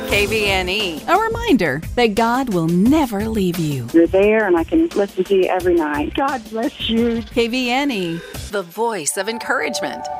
KVNE, a reminder that God will never leave you. You're there, and I can listen to you every night. God bless you. KVNE, the voice of encouragement.